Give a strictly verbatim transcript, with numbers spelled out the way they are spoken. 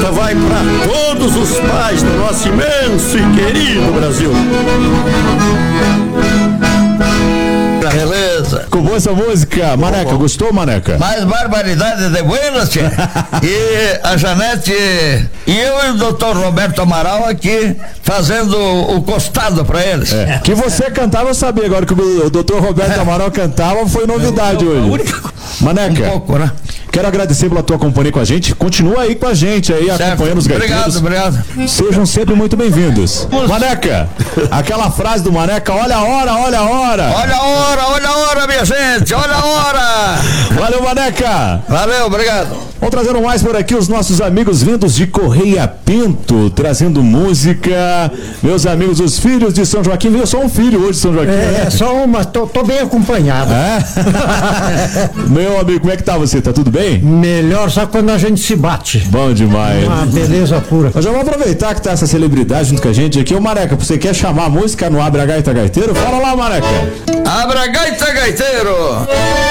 Esta vai para todos os pais do nosso imenso e querido Brasil. Beleza. Ficou boa essa música, Maneca, gostou, Maneca? Mais barbaridade de buenas, tia. E a Janete e eu e o doutor Roberto Amaral aqui fazendo o costado pra eles. É. Que você cantava, eu sabia, agora que o doutor Roberto Amaral cantava, foi novidade hoje. Maneca, um pouco, né? Quero agradecer pela tua companhia com a gente. Continua aí com a gente, aí certo. Acompanhando os gaiteiros. Obrigado, obrigado. Sejam sempre muito bem-vindos. Maneca, aquela frase do Maneca, olha a hora, olha a hora. Olha a hora, olha a hora, minha gente, olha a hora. Valeu, Maneca. Valeu, obrigado. Vamos trazendo mais por aqui os nossos amigos vindos de Correia Pinto, trazendo música. Meus amigos, os filhos de São Joaquim. Eu sou um filho hoje de São Joaquim. É, é só uma, tô, tô bem acompanhado. É? Meu amigo, como é que tá você? Tá tudo bem? Melhor só quando a gente se bate. Bom demais. Uma beleza pura. Nós já vamos aproveitar que tá essa celebridade junto com a gente aqui. Ô Maneca, você quer chamar a música no Abre a Gaita Gaiteiro? Fala lá, Maneca. Abra a Gaita Gaiteiro.